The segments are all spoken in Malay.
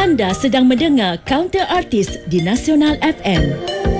Anda sedang mendengar Counter Artist di Nasional FM.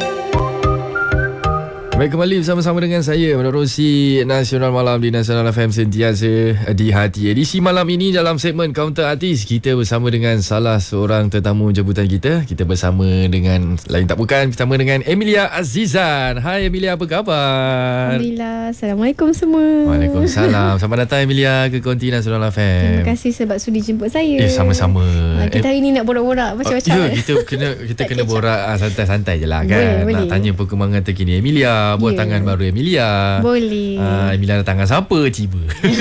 Baik, kembali bersama-sama dengan saya menerusi Nasional Malam di Nasional FM, sentiasa di hati. Edisi malam ini dalam segmen Counter Artist, kita bersama dengan salah seorang tetamu jemputan kita. Kita bersama dengan lain tak bukan, bersama dengan Emilia Azizan. Hai Emilia, apa khabar? Alhamdulillah. Assalamualaikum semua. Waalaikumsalam. Selamat datang Emilia ke Konti Nasional FM. Terima kasih sebab sudi jemput saya. Sama-sama. Kita hari ni nak borak-borak macam-macam. Kita kena borak santai-santai je lah kan. Boleh. Nak tanya perkembangan terkini Emilia, buah tangan baru Emilia. Boleh. Emilia datang dengan siapa tiba?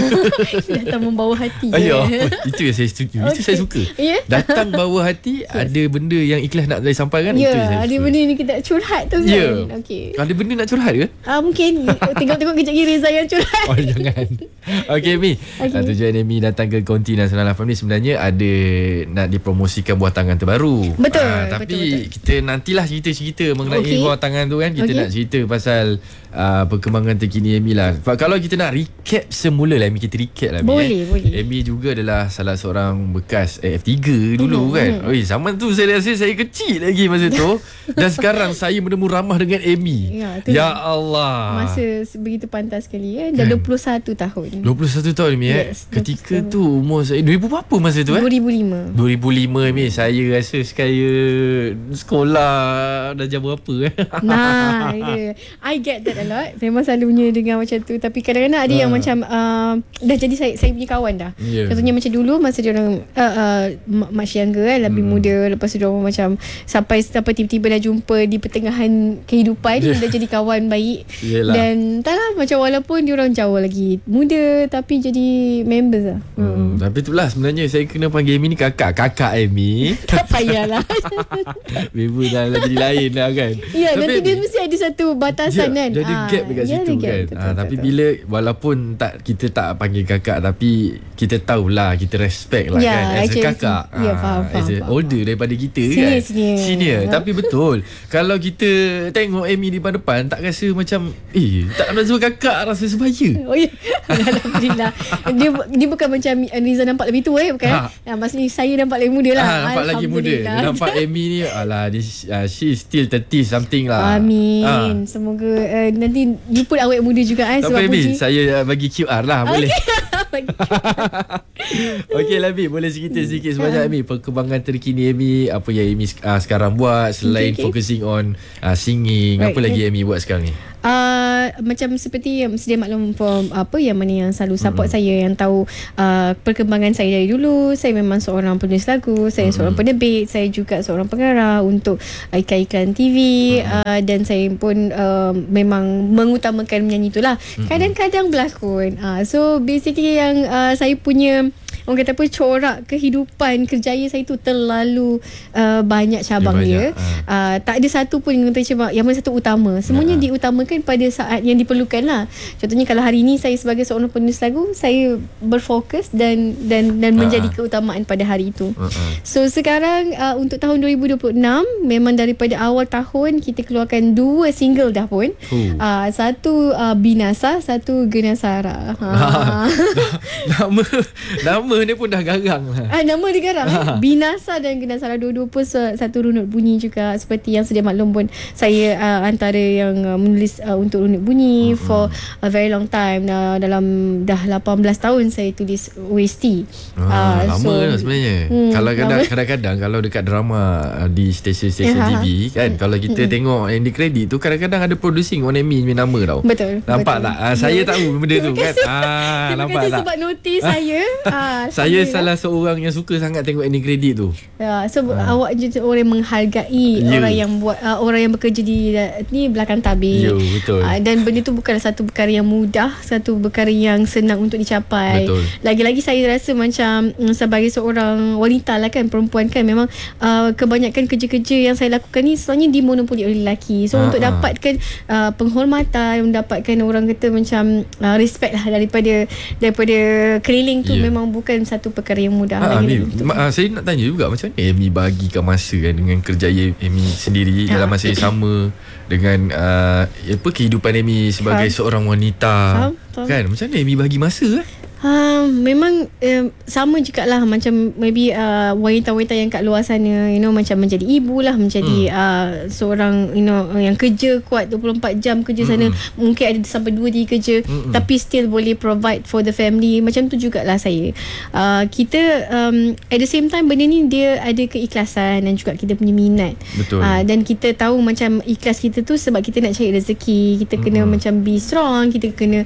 Datang membawa hati. Ayo, itu yang saya setuju. Itu saya suka. Yeah? Datang bawa hati, ada benda yang ikhlas nak disampaikan. Ya, Itu yang saya ada suka. benda ni kita nak curhat tu kan. Ya. Okay. Ada benda nak curhat ke? Mungkin tengok-tengok kejap lagi Reza yang curhat. Oh, jangan. Okey, Mi. Okay. Tujuan Emi datang ke Konti Nasional FM ni sebenarnya ada nak dipromosikan buah tangan terbaru. Betul, Tapi betul. kita nantilah cerita-cerita mengenai buah tangan tu kan. Kita nak cerita pasal perkembangan terkini Emi lah. Kalau kita nak recap semula lah, Emi, kita recap lah. Boleh. Emi juga adalah salah seorang bekas F3 dulu kan. Oi, zaman tu saya rasa saya kecil lagi masa tu. Dan sekarang saya menemu ramah dengan Emi. Ya Allah. Masa begitu pantas sekali kan. Dah 21 tahun. 21 tahun Emi Yes, ketika tu umur saya 2000 berapa masa tu 2005. 2005 Emi, saya rasa saya sekolah dah jam berapa Nah, I get that a lot. Memang selalunya dengar macam tu. Tapi kadang-kadang ada yang macam dah jadi saya punya kawan dah. Contohnya macam dulu masa dia orang much younger kan, lebih muda. Lepas tu dia orang macam sampai tiba-tiba dah jumpa di pertengahan kehidupan, dah jadi kawan baik. Yelah. Dan entahlah, macam walaupun dia orang jauh lagi muda tapi jadi members lah. Tapi itulah sebenarnya saya kena panggil Emi ni kakak Emi. Tak payahlah. Member dah jadi lain lah kan. Ya, nanti dia mesti ada satu batasan kan. Dia ada gap dekat situ kan. Tapi bila walaupun kita tak panggil kakak, tapi kita tahulah, kita respect lah kan as a kakak. Faham. As a older daripada kita Senior, kan. Senior. Tapi betul, kalau kita tengok Emi di depan, tak rasa macam tak nak sebut kakak, rasa sebaya. Oh ya. Alhamdulillah. Dia bukan macam Riza nampak lebih tua bukan. Maksudnya saya nampak lebih muda lah. Nampak lagi muda. Nampak Emi ni she still 30 something lah. Amin. Semoga nanti you pun awet muda juga sebab Emi, puji. saya bagi QR lah, boleh. Okey lah Emi, boleh cerita sedikit sebanyak Emi perkembangan terkini Emi, apa yang Emi sekarang buat selain focusing on singing, apa lagi Emi buat sekarang ni? Macam seperti yang sedia maklum yang mana yang selalu support saya, yang tahu perkembangan saya dari dulu. Saya memang seorang penulis lagu, saya seorang penerbit, saya juga seorang pengarah untuk iklan-iklan TV, dan saya pun memang mengutamakan menyanyi itulah. Kadang-kadang berlakon. So basically yang saya punya, orang kata apa, corak kehidupan kerjaya saya tu terlalu banyak cabang dia. Tak ada satu pun yang kata yang mana satu utama. Semuanya diutamakan pada saat yang diperlukan lah. Contohnya kalau hari ni saya sebagai seorang penulis lagu, saya berfokus dan menjadi keutamaan pada hari itu. So sekarang untuk tahun 2026, memang daripada awal tahun kita keluarkan 2 single dah pun. Satu Binasa, satu Genasara. Nama dia pun dah garang lah. Nama dia garang. Binasa dan Genasara, dua-dua pun satu runut bunyi juga. Seperti yang sedia maklum pun, saya antara yang menulis untuk runut bunyi for a very long time. Dalam dah 18 tahun saya tulis OST. Lama dah sebenarnya. Kalau kadang-kadang kalau dekat drama di stesen-stesen TV kan, kalau kita tengok yang di kredit tu, kadang-kadang ada producing on Emi punya nama tau. Betul. Nampak tak? Saya tahu benda tu kan. Nampak tak? Sebab notis saya. Saya salah seorang yang suka sangat tengok ending credit tu. So awak je orang yang menghargai orang yang buat, orang yang bekerja di belakang tabir. Betul. Dan benda tu bukanlah satu perkara yang mudah, satu perkara yang senang untuk dicapai. Betul. Lagi-lagi saya rasa macam sebagai seorang wanita lah kan, perempuan kan, memang kebanyakan kerja-kerja yang saya lakukan ni sebenarnya dimonopoli oleh lelaki. So untuk dapatkan penghormatan, mendapatkan orang kata macam respect lah daripada keliling tu, memang bukan satu perkara yang mudah. Saya nak tanya juga, macam mana Emi bagikan masa kan dengan kerjaya Emi sendiri dalam masa yang sama dengan kehidupan Emi sebagai seorang wanita kan? Macam mana Emi bagi masa Memang sama jugalah macam maybe wanita-wanita yang kat luar sana, macam menjadi ibu lah, menjadi seorang yang kerja kuat 24 jam kerja sana, mungkin ada sampai 2-3 kerja, tapi still boleh provide for the family. Macam tu jugalah saya. Kita at the same time benda ni dia ada keikhlasan dan juga kita punya minat. Betul. Dan kita tahu macam ikhlas kita tu sebab kita nak cari rezeki. Kita kena macam be strong, kita kena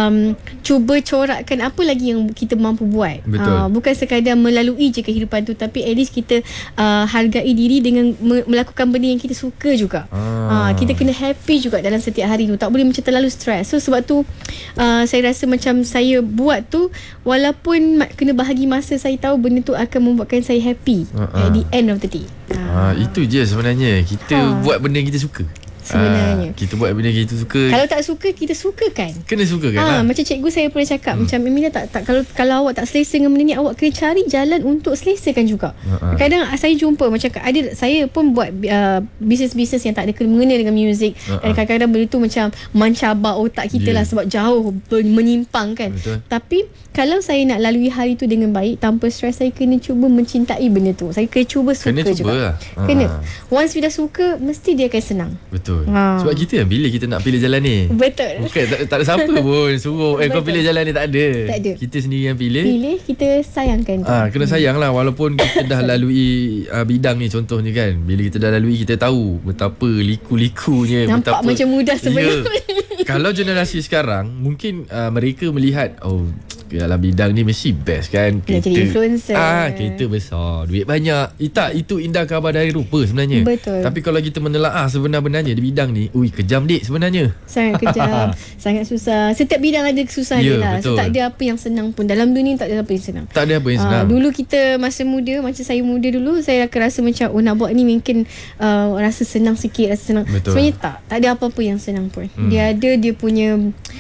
cuba corakkan apa lagi yang kita mampu buat. Bukan sekadar melalui je kehidupan tu, tapi at least kita hargai diri dengan melakukan benda yang kita suka juga. Kita kena happy juga dalam setiap hari tu, tak boleh macam terlalu stres. So sebab tu saya rasa macam saya buat tu, walaupun kena bahagi masa, saya tahu benda tu akan membuatkan saya happy at the end of the day. Itu je sebenarnya. Kita buat benda yang kita suka. Sebenarnya kita buat benda yang kita suka. Kalau tak suka, kita sukakan. Kena sukakan lah. Macam cikgu saya pernah cakap, macam Emilia tak kalau awak tak selesa dengan benda ni, awak kena cari jalan untuk selesakan juga. Kadang saya jumpa macam saya pun buat bisnes-bisnes yang tak ada kena-mengena dengan muzik. Dan kadang-kadang benda tu macam mencabar otak kita lah, sebab jauh menyimpang kan. Betul. Tapi kalau saya nak lalui hari tu dengan baik, tanpa stres, saya kena cuba mencintai benda tu. Saya kena cuba suka juga. Kena. Once you dah suka, mesti dia akan senang. Betul. Sebab kita yang pilih kita nak pilih jalan ni. Betul. Bukan tak ada siapa pun suruh kau pilih jalan ni, tak ada. Kita sendiri yang pilih, kita sayangkan tu. Kena sayang lah. Walaupun kita dah lalui bidang ni, contohnya kan, bila kita dah lalui, kita tahu betapa liku-likunya. Nampak betapa, macam mudah sebenarnya. Kalau generasi sekarang, mungkin mereka melihat dalam bidang ni mesti best kan, kereta, jadi influencer, kereta besar, duit banyak. Itu indah kabar dari rupa sebenarnya. Betul. Tapi kalau kita menelaah sebenar-benarnya di bidang ni, kejam dik sebenarnya. Sangat kejam. Sangat susah. Setiap bidang ada kesusahan dia lah. So, tak ada apa yang senang pun. Dalam dunia tak ada apa yang senang. Tak ada apa yang senang. Dulu kita masa muda, macam saya muda dulu, saya akan rasa macam nak buat ni mungkin rasa senang sikit, rasa senang. Betul. Sebenarnya tak ada apa-apa yang senang pun. Dia ada dia punya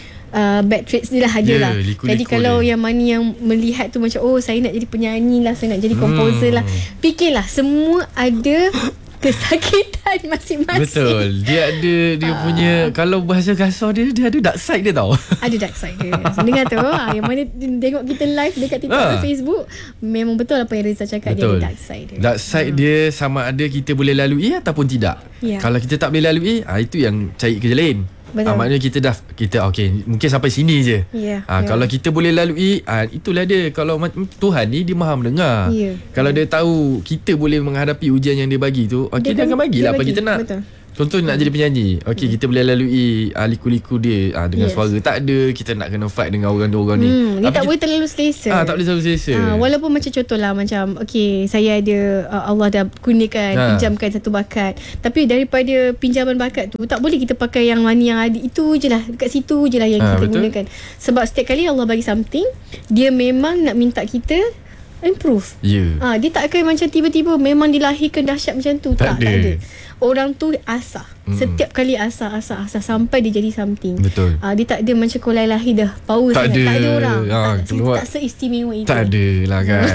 bad traits dia lah, ada lah. Jadi kalau yang mana yang melihat tu macam saya nak jadi penyanyi lah, saya nak jadi komposer lah, fikirlah semua ada kesakitan masing-masing. Betul. Dia ada dia punya, kalau bahasa kasar dia ada dark side dia tau. Ada dark side dia. Dengar tu yang mana tengok kita live dekat TikTok dan Facebook, memang betul apa yang Reza cakap. Betul. Dia ada dark side dia. Dark side dia sama ada kita boleh lalui ataupun tidak. Kalau kita tak boleh lalui, itu yang cari kerja lain. Maknanya kita okey, mungkin sampai sini je. Kalau kita boleh lalui, itulah dia. Kalau Tuhan ni dia Maha mendengar. Kalau dia tahu kita boleh menghadapi ujian yang dia bagi tu, dia akan bagilah apa kita nak. Betul. Contoh nak jadi penyanyi, kita boleh lalui liku-liku dia dengan suara tak ada, kita nak kena fight dengan orang-orang ni. Dia tak boleh terlalu selesa. Tak boleh terlalu selesa. Walaupun macam contohlah, macam saya ada Allah dah kurniakan, pinjamkan satu bakat, tapi daripada pinjaman bakat tu tak boleh kita pakai yang mana yang ada, itu je lah, dekat situ je lah yang kita gunakan. Sebab setiap kali Allah bagi something, dia memang nak minta kita improve. Dia tak akan macam tiba-tiba memang dilahirkan dahsyat macam tu. Tak ada. Orang tu asah. Setiap kali asah sampai dia jadi something. Betul. Dia tak ada macam kau lahir dah power tak sangat. Tak ada orang. Keluar. Tak seistimewa itu. Tak ada lah kan.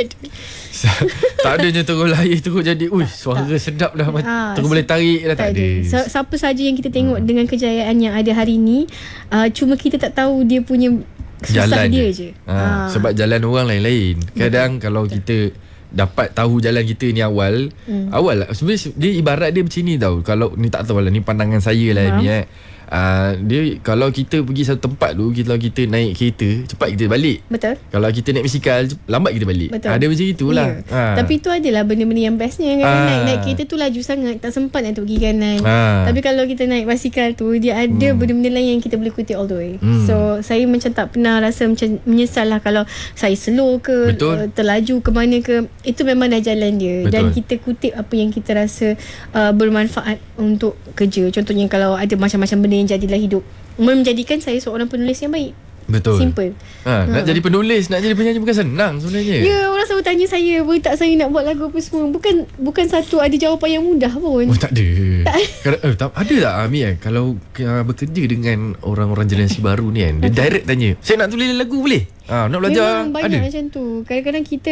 Tak adanya terus lahir terus jadi suara sedap dah, terus boleh tarik dah. Tak ada. Siapa saja yang kita tengok dengan kejayaan yang ada hari ni, cuma kita tak tahu dia punya susah jalan dia je. Sebab jalan orang lain-lain. Kadang kalau kita dapat tahu jalan kita ni awal lah. Sebenarnya dia ibarat dia macam ni tau. Kalau ni tak tahu lah, ni pandangan saya lah ni dia, kalau kita pergi satu tempat tu, kalau kita naik kereta, cepat kita balik. Betul. Kalau kita naik basikal, lambat kita balik. Betul. Ada macam itulah. Tapi tu adalah benda-benda yang bestnya kan. Naik kereta tu laju sangat, tak sempat nak pergi kanan. Tapi kalau kita naik basikal tu, dia ada benda-benda lain yang kita boleh kutip all the way. So saya macam tak pernah rasa macam menyesal lah kalau saya slow ke, terlaju ke mana ke. Itu memang dah jalan dia. Betul. Dan kita kutip apa yang kita rasa bermanfaat untuk kerja. Contohnya kalau ada macam-macam benda yang jadilah hidup, menjadikan saya seorang penulis yang baik. Betul. Simple. Nak jadi penulis, nak jadi penyanyi bukan senang sebenarnya. Orang selalu tanya saya, boleh tak saya nak buat lagu apa semua. Bukan satu ada jawapan yang mudah pun. Tak ada. Ada tak Ami kalau bekerja dengan orang-orang generasi baru ni kan, dia direct tanya, saya nak tulis lagu boleh? Nak belajar Memang banyak ada. macam tu. Kadang-kadang kita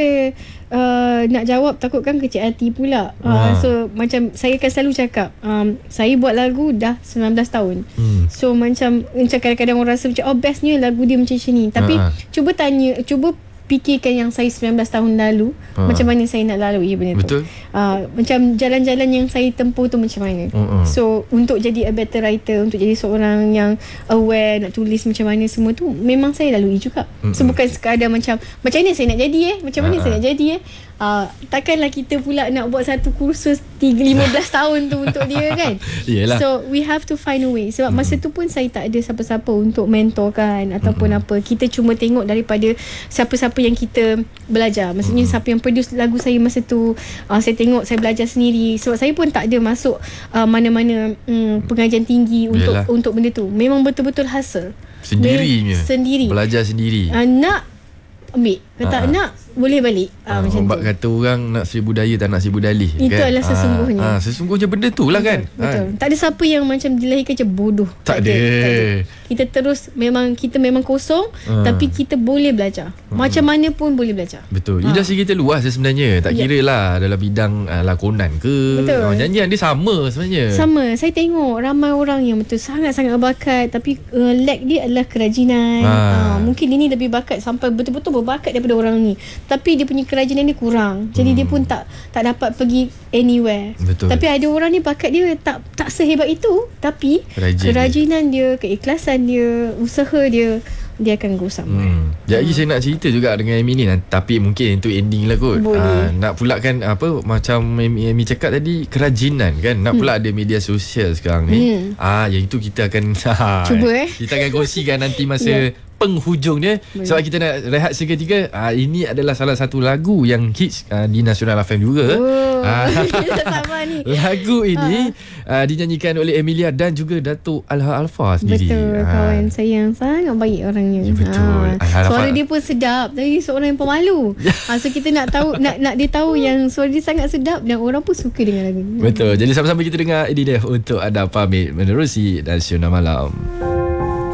nak jawab takut kan kecil hati pula. So macam saya akan selalu cakap, saya buat lagu dah 19 tahun. So macam kadang-kadang orang rasa macam bestnya lagu dia macam ni. Tapi cuba fikirkan yang saya 19 tahun lalu, macam mana saya nak lalui benda tu. Macam jalan-jalan yang saya tempuh tu macam mana. So untuk jadi a better writer, untuk jadi seorang yang aware, nak tulis macam mana semua tu, memang saya lalui juga. So bukan sekadar macam mana saya nak jadi macam mana saya nak jadi takkanlah kita pula nak buat satu kursus 15 tahun tu untuk dia kan. Yelah. So we have to find a way. Sebab masa tu pun saya tak ada siapa-siapa untuk mentorkan ataupun apa. Kita cuma tengok daripada siapa-siapa yang kita belajar. Maksudnya siapa yang produce lagu saya masa tu, saya tengok, saya belajar sendiri. Sebab saya pun tak ada masuk mana-mana pengajian tinggi untuk benda tu. Memang betul-betul hustle sendiri. Belajar sendiri. Nak ambil, kata nak boleh balik. Macam tu. Kata orang nak seribu daya tak nak seribu dalih. Itu kan? adalah sesungguhnya. Sesungguhnya benda tu lah kan. Betul. Tak ada siapa yang macam dilahirkan macam bodoh. Tak ada. Kita terus kita memang kosong, tapi kita boleh belajar. Macam mana pun boleh belajar. Betul. Industri kita luas sebenarnya. Tak kira lah dalam bidang lakonan ke. Nyanyian dia sama sebenarnya. Sama. Saya tengok ramai orang yang betul sangat-sangat berbakat, tapi lack dia adalah kerajinan. Mungkin ini lebih bakat sampai betul-betul berbakat daripada orang ni, tapi dia punya kerajinan dia kurang. Jadi dia pun tak dapat pergi anywhere. Betul. Tapi ada orang ni bakat dia tak sehebat itu, tapi kerajinan dia, keikhlasan dia, usaha dia akan go somewhere. Jadi saya nak cerita juga dengan Amy ni, tapi mungkin itu ending lah kot. Nak pula kan macam Amy cakap tadi, kerajinan kan. Nak pula ada media sosial sekarang ni. Yang itu kita akan cuba kita akan kongsikan nanti masa penghujung dia. Sebab kita nak rehat seketika. Ini adalah salah satu lagu yang hits di Nasional FM juga. Lagu ini dinyanyikan oleh Emilia dan juga Datuk Alha Alfa sendiri. Betul. Kawan saya yang sangat baik orangnya. Betul. Suara dia pun sedap. Tapi seorang yang pemalu. So kita nak tahu, nak dia tahu yang suara dia sangat sedap dan orang pun suka dengan lagu ni. Betul. Jadi sama-sama kita dengar ini dia untuk anda pamit menerusi Nasional Malam.